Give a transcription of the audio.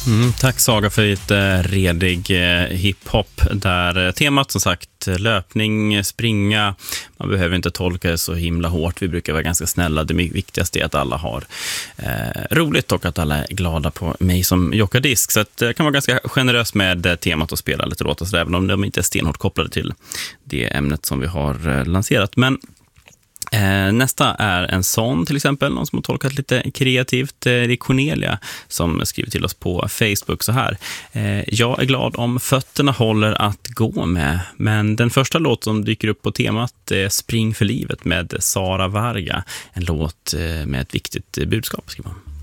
Tack Saga för lite redig hiphop där temat som sagt löpning, springa, man behöver inte tolka det så himla hårt, vi brukar vara ganska snälla, det viktigaste är att alla har roligt och att alla är glada på mig som jockadisk, så att jag kan vara ganska generös med temat och spela lite låtar så även om de inte är stenhårt kopplade till det ämnet som vi har lanserat. Men nästa är en sån till exempel, någon som har tolkat lite kreativt. Det är Cornelia som skriver till oss på Facebook så här: jag är glad om fötterna håller att gå med, men den första låt som dyker upp på temat är Spring för livet med Sara Varga, en låt med ett viktigt budskap, skriver man.